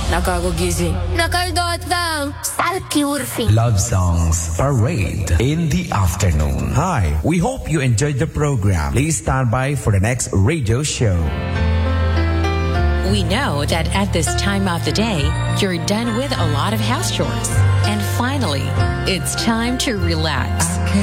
Nakagugising. Nakaldotang. Salkyurfi. Love Songs Parade in the afternoon. Hi, we hope you enjoyed the program. Please stand by for the next radio show. We know that at this time of the day, you're done with a lot of house chores. And finally, it's time to relax.